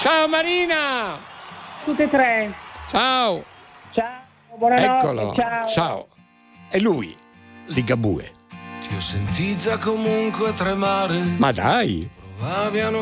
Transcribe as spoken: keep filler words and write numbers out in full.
Ciao Marina. Tutte e tre. Ciao. Ciao, buonanotte. Eccolo. Ciao. Ciao. E lui, Ligabue. Ti ho sentita comunque tremare. Ma dai. Provavi a non